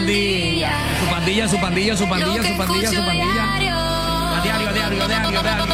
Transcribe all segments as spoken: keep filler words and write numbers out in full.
pandilla. Su pandilla, su pandilla, su pandilla, su pandilla, su pandilla. A diario, a diario, a diario, a diario.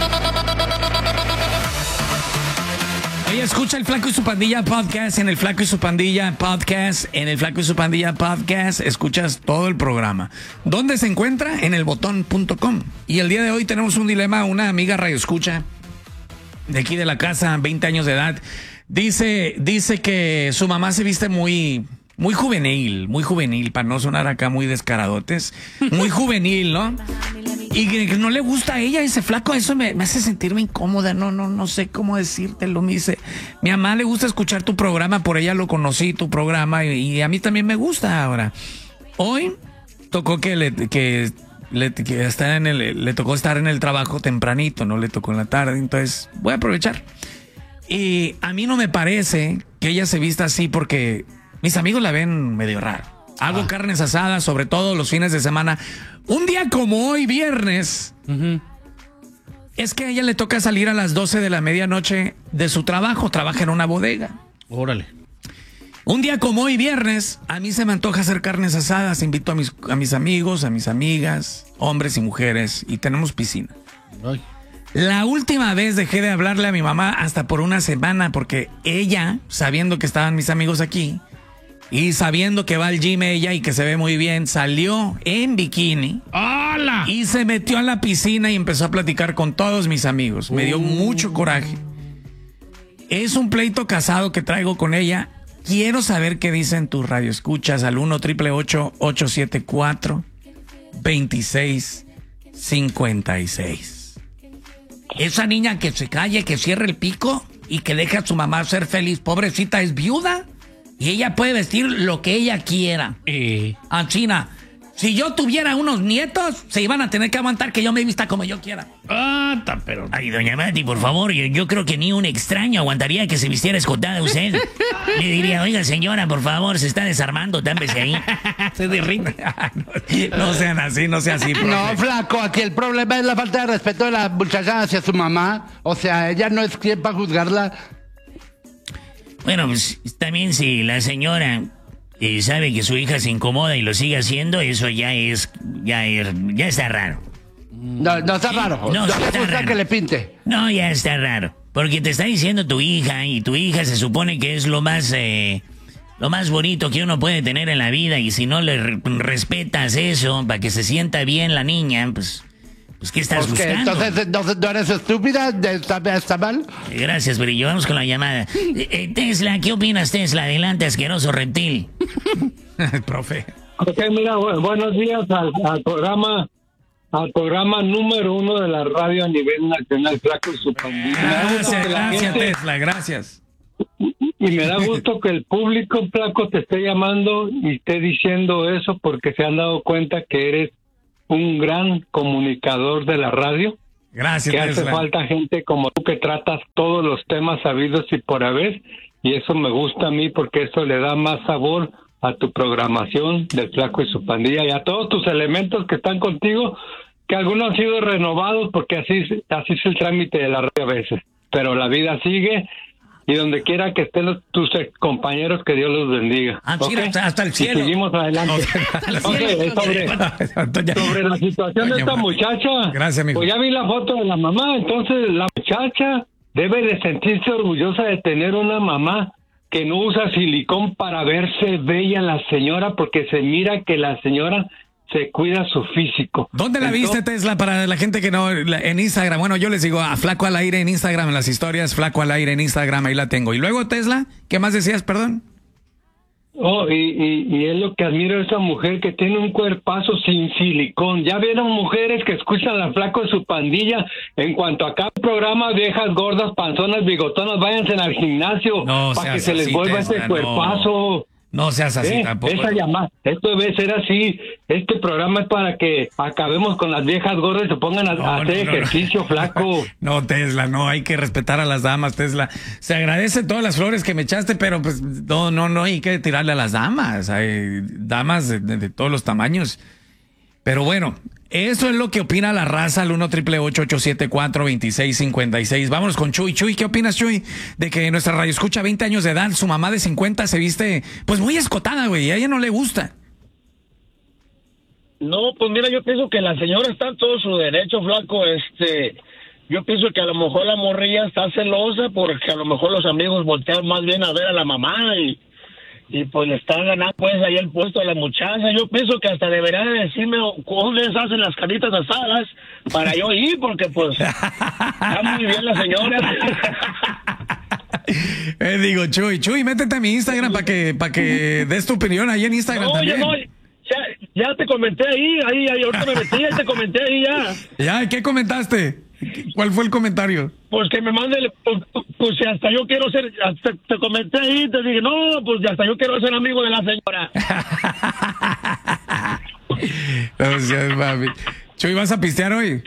Oye, escucha el Flaco y su Pandilla podcast en el Flaco y su Pandilla podcast, en el Flaco y su Pandilla podcast, escuchas todo el programa. ¿Dónde se encuentra? En el botón punto com. Y el día de hoy tenemos un dilema, una amiga radio escucha de aquí de la casa, veinte años de edad, dice, dice que su mamá se viste muy, muy juvenil, muy juvenil, para no sonar acá muy descaradotes, muy juvenil, ¿no? Y que no le gusta a ella ese flaco, eso me, me hace sentirme incómoda, no, no, no sé cómo decírtelo. Me dice, mi mamá le gusta escuchar tu programa, por ella lo conocí, tu programa, y, y a mí también me gusta ahora. Hoy tocó que le, que, le, que está en el, le tocó estar en el trabajo tempranito, no le tocó en la tarde, entonces voy a aprovechar. Y a mí no me parece que ella se vista así porque mis amigos la ven medio raro. Hago ah. carnes asadas, sobre todo los fines de semana. Un día como hoy, viernes, uh-huh. es que a ella le toca salir a las doce de la medianoche de su trabajo. Trabaja en una bodega. Órale. Un día como hoy, viernes, a mí se me antoja hacer carnes asadas. Invito a mis, a mis amigos, a mis amigas, hombres y mujeres, y tenemos piscina. Ay. La última vez dejé de hablarle a mi mamá hasta por una semana porque ella, sabiendo que estaban mis amigos aquí, y sabiendo que va al gym ella y que se ve muy bien, salió en bikini. ¡Hala! Y se metió a la piscina y empezó a platicar con todos mis amigos. Me dio uh. mucho coraje. Es un pleito casado que traigo con ella. Quiero saber qué dicen tus radioescuchas al uno, ocho ocho ocho, ocho siete cuatro, dos seis cinco seis. Esa niña que se calle, que cierre el pico y que deje a su mamá ser feliz. Pobrecita, es viuda. Y ella puede vestir lo que ella quiera. Eh. Anchina, si yo tuviera unos nietos, se iban a tener que aguantar que yo me vista como yo quiera. Ah, pero... Ay, doña Mati, por favor, yo, yo creo que ni un extraño aguantaría que se vistiera escotada usted. Le diría, oiga, señora, por favor, se está desarmando, támpese ahí. Se derrite. no, no sean así, no sean así. Profe. No, flaco, aquí el problema es la falta de respeto de la muchacha hacia su mamá. O sea, ella no es quien para juzgarla. Bueno, pues también si la señora eh, sabe que su hija se incomoda y lo sigue haciendo, eso ya es, ya es, ya está raro. No, no está raro. No, no está gusta raro. Que le pinte. No, ya está raro. Porque te está diciendo tu hija y tu hija se supone que es lo más, eh, lo más bonito que uno puede tener en la vida y si no le re- respetas eso para que se sienta bien la niña, pues... Pues, ¿qué estás Porque, buscando? Entonces, ¿no, ¿no eres estúpida? ¿Está, está mal? Gracias, Brillo. Vamos con la llamada. Eh, eh, Tesla, ¿qué opinas, Tesla? Adelante, asqueroso reptil. Profe. Ok, mira, bu- buenos días al, al programa al programa número uno de la radio a nivel nacional, Flaco y su Pandilla. Gracias, gracias, gente, Tesla, gracias. y me da gusto que el público, Flaco, te esté llamando y esté diciendo eso porque se han dado cuenta que eres un gran comunicador de la radio. Gracias, que hace Tesla. falta gente como tú que tratas todos los temas sabidos y por haber, y eso me gusta a mí porque eso le da más sabor a tu programación del Flaco y su Pandilla y a todos tus elementos que están contigo, que algunos han sido renovados porque así, así es el trámite de la radio a veces, pero la vida sigue. Y donde quiera que estén los, tus compañeros, que Dios los bendiga. Ah, ¿Okay? hasta, hasta el cielo. Y seguimos adelante. Okay, sobre, sobre la situación de esta muchacha. Gracias, amigo. Pues ya vi la foto de la mamá. Entonces, la muchacha debe de sentirse orgullosa de tener una mamá que no usa silicón para verse bella la señora, porque se mira que la señora se cuida su físico. ¿Dónde la Entonces, viste, Tesla? Para la gente que no, la, en Instagram. Bueno, yo les digo a Flaco al Aire en Instagram, en las historias, Flaco al Aire en Instagram, ahí la tengo. Y luego, Tesla, ¿qué más decías, perdón? Oh, y, y, y es lo que admiro de esa mujer, que tiene un cuerpazo sin silicón. Ya vieron mujeres que escuchan al Flaco de su Pandilla. En cuanto a cada programa, viejas, gordas, panzonas, bigotonas, váyanse al gimnasio No para que seas se les así, vuelva Tesla, ese no. cuerpazo. No seas así ¿Eh? tampoco. Esa llamada, esto debe ser así. Este programa es para que acabemos con las viejas gordas y se pongan a, No, a hacer no, no, ejercicio, no. Flaco. No, Tesla, no, hay que respetar a las damas, Tesla. Se agradece todas las flores que me echaste, pero pues no, no, no hay que tirarle a las damas. Hay damas de, de, de todos los tamaños. Pero bueno, eso es lo que opina la raza al uno, ocho ocho ocho, ocho siete cuatro, dos seis cinco seis. Vámonos con Chuy. Chuy, ¿qué opinas, Chuy? De que nuestra radio escucha veinte años de edad, su mamá de cincuenta se viste pues muy escotada, güey, y a ella no le gusta. No, pues mira, yo pienso que la señora está en todo su derecho, flaco. Este, yo pienso que a lo mejor la morrilla está celosa porque a lo mejor los amigos voltean más bien a ver a la mamá y, y pues le están ganando pues ahí el puesto a la muchacha. Yo pienso que hasta debería de decirme cómo les hacen las caritas asadas para yo ir, porque pues está muy bien la señora. Eh, digo, Chuy, Chuy, métete a mi Instagram para que, para que des tu opinión ahí en Instagram No, también. yo no, ya, ya te comenté ahí, ahí, ahí, ahorita me metí, ya te comenté ahí ya. Ya, ¿qué comentaste? ¿Cuál fue el comentario? Pues que me mande, el- pues, pues si hasta yo quiero ser, hasta te comenté ahí, te dije, no, pues hasta yo quiero ser amigo de la señora. No seas mami. Chuy, ¿vas a pistear hoy?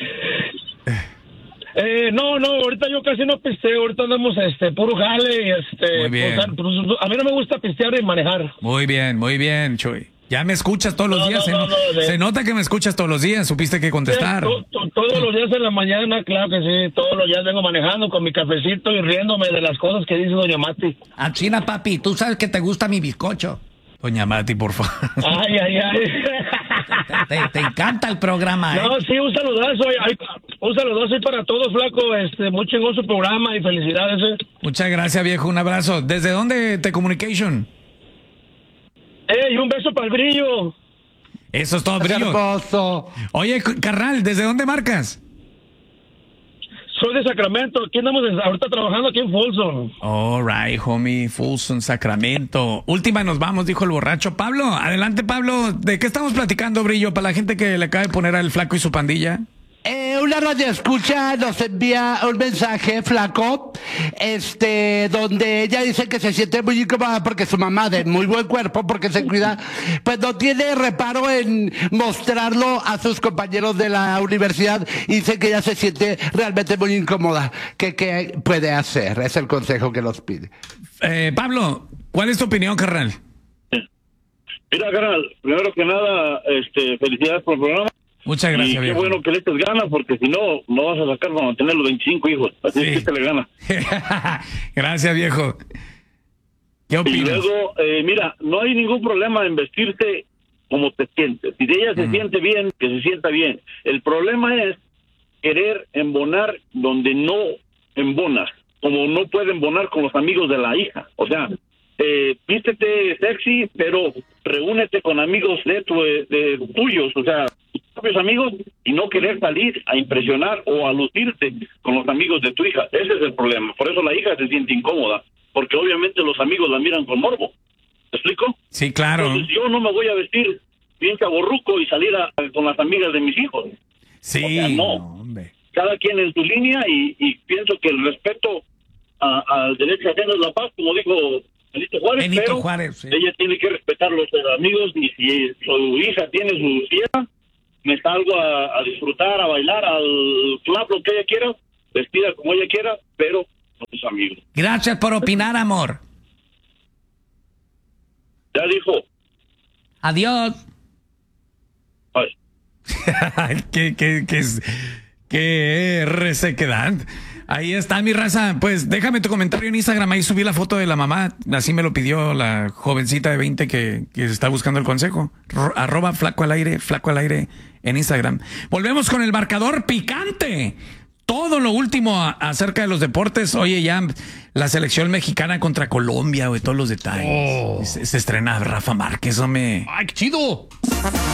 Eh, no, no, ahorita yo casi no pisteo, ahorita andamos, este, puro jale y este, Muy bien. pues, a, pues, a mí no me gusta pistear y manejar. Muy bien, muy bien, Chuy. Ya me escuchas todos los No, días. no, se, no, no- no, de- se nota que me escuchas todos los días. Supiste que contestar. To- to- todos los días en la mañana, claro que sí, todos los días vengo manejando con mi cafecito y riéndome de las cosas que dice doña Mati. A China, papi, tú sabes que te gusta mi bizcocho. Doña Mati, por favor. Ay, ay, ay. Te, te encanta el programa, ¿eh? No, sí, un saludazo, ay, ay, un saludazo ahí para todos, flaco, este, muy chingón su programa y felicidades, eh. Muchas gracias, viejo. Un abrazo. ¿Desde dónde te communication? Eh, y un beso para el brillo. Eso es todo, Es brillo. hermoso. Oye, c- carnal, ¿desde dónde marcas? Soy de Sacramento, aquí andamos en- ahorita trabajando aquí en Folsom. All right, homie. Folsom, Sacramento. Última nos vamos, dijo el borracho. Pablo, adelante, Pablo. ¿De qué estamos platicando, brillo? Para la gente que le acaba de poner al flaco y su pandilla. Eh, una radio escucha nos envía un mensaje, flaco, este, donde ella dice que se siente muy incómoda porque su mamá, de muy buen cuerpo, porque se cuida, pues no tiene reparo en mostrarlo a sus compañeros de la universidad y dice que ella se siente realmente muy incómoda. ¿Qué, qué puede hacer? Es el consejo que nos pide. Eh, Pablo, ¿cuál es tu opinión, carnal? Mira, carnal, primero que nada, este, felicidades por el programa. Muchas gracias, y qué viejo. bueno que le eches ganas, porque si no, no vas a sacar para mantener los veinticinco hijos. Así Sí. es que te le gana. Gracias, viejo. ¿Qué Y opinas? luego, eh, mira, no hay ningún problema en vestirte como te sientes. Si ella se siente bien, que se sienta bien. El problema es querer embonar donde no embonas, como no puede embonar con los amigos de la hija. O sea, eh, vístete sexy, pero reúnete con amigos de, tu, de tuyos, o sea, tus propios amigos, y no querer salir a impresionar o a lucirte con los amigos de tu hija. Ese es el problema. Por eso la hija se siente incómoda, porque obviamente los amigos la miran con morbo. ¿Me explico? Sí, claro. Entonces yo no me voy a vestir bien chaborruco y salir a- con las amigas de mis hijos. Sí. O sea, no. hombre. Cada quien en su línea, y, y pienso que el respeto a- al derecho ajeno es la paz, como dijo Benito Juárez, Benito pero Juárez, sí. ella tiene que respetar los amigos, y si su hija tiene su fiesta, me salgo a, a disfrutar, a bailar, al club, lo que ella quiera, vestida como ella quiera, pero con sus amigos. Gracias por opinar, amor. Ya dijo, Adiós. ay, qué, qué, qué, es- qué resequedad. Ahí está mi raza. Pues déjame tu comentario en Instagram. Ahí subí la foto de la mamá. Así me lo pidió la jovencita de veinte que, que está buscando el consejo. Ro- arroba flaco al aire, flaco al aire en Instagram. Volvemos con el marcador picante. Todo lo último a- acerca de los deportes. Oye, ya la selección mexicana contra Colombia, güey, todos los detalles. Oh. Se, se estrena Rafa Márquez, hombre. ¡Ay, qué chido!